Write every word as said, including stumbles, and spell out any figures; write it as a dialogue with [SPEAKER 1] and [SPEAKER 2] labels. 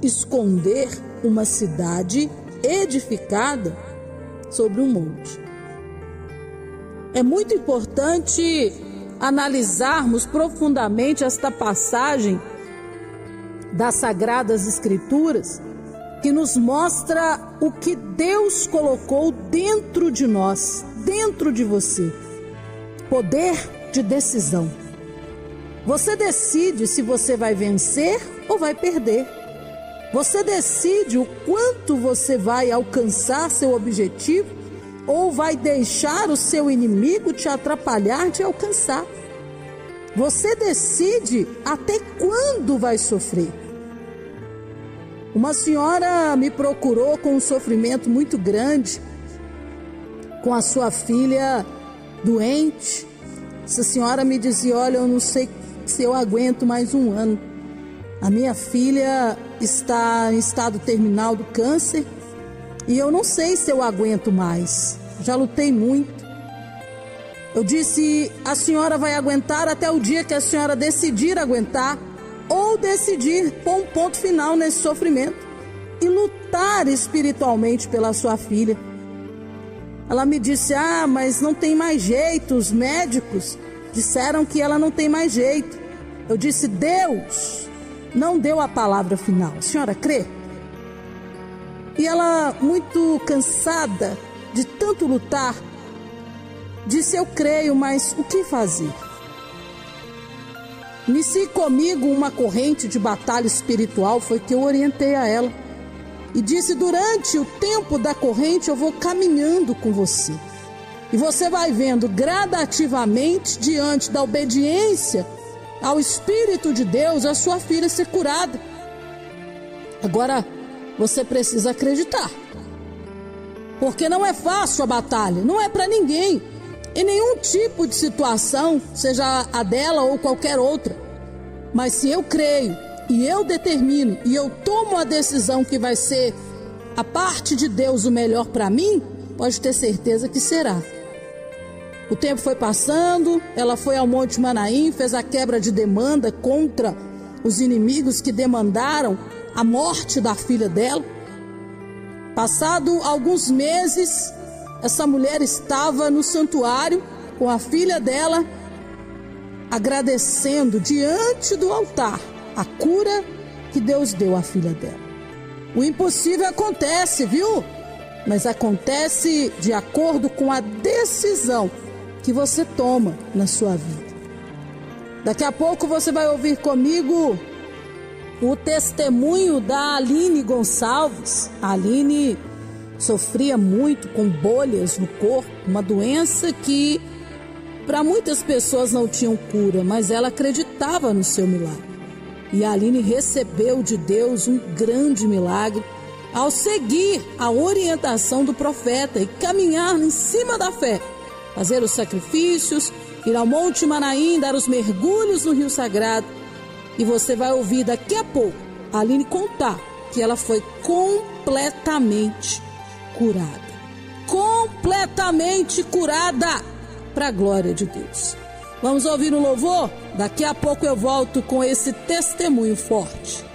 [SPEAKER 1] esconder uma cidade edificada sobre um monte. É muito importante analisarmos profundamente esta passagem das Sagradas Escrituras, que nos mostra o que Deus colocou dentro de nós, dentro de você. Poder de decisão. Você decide se você vai vencer ou vai perder. Você decide o quanto você vai alcançar seu objetivo ou vai deixar o seu inimigo te atrapalhar de alcançar. Você decide até quando vai sofrer. Uma senhora me procurou com um sofrimento muito grande, com a sua filha doente. Essa senhora me dizia: olha, eu não sei se eu aguento mais um ano. A minha filha está em estado terminal do câncer e eu não sei se eu aguento mais. Já lutei muito. Eu disse: a senhora vai aguentar até o dia que a senhora decidir aguentar ou decidir pôr um ponto final nesse sofrimento e lutar espiritualmente pela sua filha. Ela me disse: ah, mas não tem mais jeito, os médicos disseram que ela não tem mais jeito. Eu disse: Deus não deu a palavra final, a senhora crê? E ela, muito cansada de tanto lutar, disse: eu creio, mas o que fazer? Inicie comigo uma corrente de batalha espiritual, foi que eu orientei a ela. E disse: durante o tempo da corrente eu vou caminhando com você. E você vai vendo gradativamente, diante da obediência ao Espírito de Deus, a sua filha ser curada. Agora, você precisa acreditar. Porque não é fácil a batalha, não é para ninguém. Em nenhum tipo de situação, seja a dela ou qualquer outra. Mas se eu creio e eu determino e eu tomo a decisão que vai ser a parte de Deus o melhor para mim, pode ter certeza que será. O tempo foi passando, ela foi ao Monte Manaim, fez a quebra de demanda contra os inimigos que demandaram a morte da filha dela. Passado alguns meses, essa mulher estava no santuário com a filha dela, agradecendo diante do altar a cura que Deus deu à filha dela. O impossível acontece, viu? Mas acontece de acordo com a decisão que você toma na sua vida. Daqui a pouco você vai ouvir comigo o testemunho da Aline Gonçalves. A Aline sofria muito com bolhas no corpo, uma doença que para muitas pessoas não tinham cura, mas ela acreditava no seu milagre. E a Aline recebeu de Deus um grande milagre ao seguir a orientação do profeta e caminhar em cima da fé, fazer os sacrifícios, ir ao Monte Manaim, dar os mergulhos no Rio Sagrado. E você vai ouvir daqui a pouco a Aline contar que ela foi completamente curada. Completamente curada, para a glória de Deus. Vamos ouvir um louvor? Daqui a pouco eu volto com esse testemunho forte.